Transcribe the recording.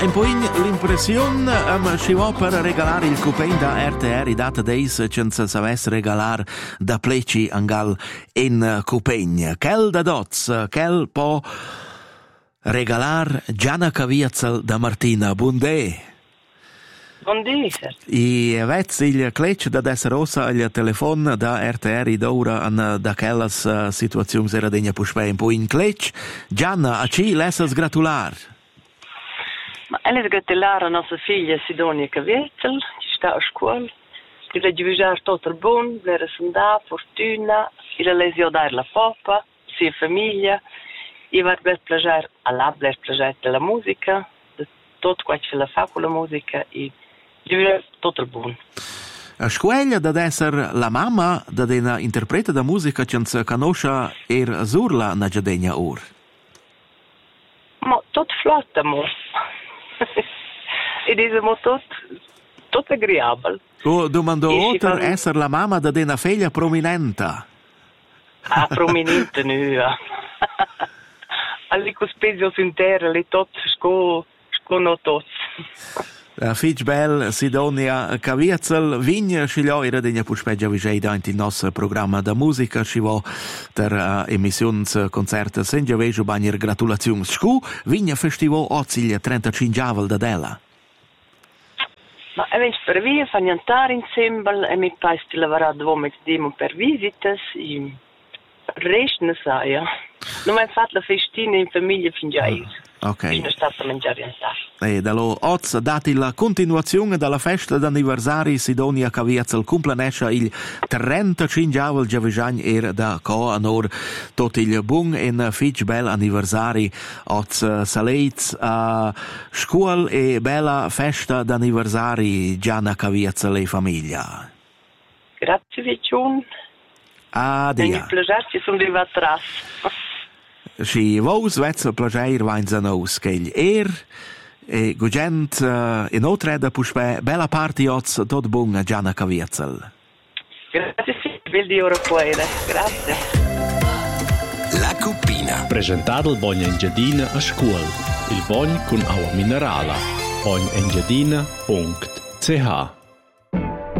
Un po' l'impressione ci va per regalare il coupon da RTR i data days senza savesse regalare da pleci angal in coupon. Quel da dots, quel può regalar Gianna Caviezel da Martina. Buondì. Buondì. I vezzi il clec da Desserossa il telefono da RTR d'ora da quellas situazioni era degna puspei un po' in clec. Gianna, a ci lessas gratular? Ma elles gratular a nostra figlia Sidonia Caviezel, che sta a scuola. Ti le giugiar tutto il buon, vera sanda, fortuna, il lesio dar la papa, sia famiglia, i va bel plagiar alla bel plagiar della musica, de tutto quello che la fa con la musica e tutto il buon. A scuola da essere la mamma da una interpreta da musica che si conosce Zurla na giadegna ur. Ma tutto flott, amor. Ed è tutto agreeabile. Oh, domando oltre essere la mamma da una figlia prominente. Ah, prominente nu. Alle cospezio in terra, le tot scono tots. Fitch Bell, Sidonia Caviezel, vigna scigliò era degna puspeggia vigeida in il nostro programma da musica, ci va per emissioni concerti senza veggio bagner gratulazioni. Scu, vigna festival oggi il 35 da della. Ma events per via, fanno andare insieme e mi pare di lavorare due demo per visitas e resto ne sai, ja. Non mi ha fatto la festina in famiglia fin già io. Ok. Sono stata a mangiare in tavola. E dallo oggi dati la continuazione della festa d'anniversari Sidonia Caviezel complenesce il 35 giavigian era da co anor tot il buon in fitch bel anniversari oggi salets a scuola e bella festa d'anniversari Gianna Caviezel e famiglia. Grazie Vecchione. Adia. Mi piace ci sono arrivati atrás. Si vos vezza plageir vains an aus ch'egl e gugent in otreda puspe bella parti oz tot bun a Gianna Caviezel. Grazie, bel di ora poere. Grazie. La Cuppina. Presentato il Bogna Engiadina a scuola. Il Bogn con acqua minerale. bognaengiadina.ch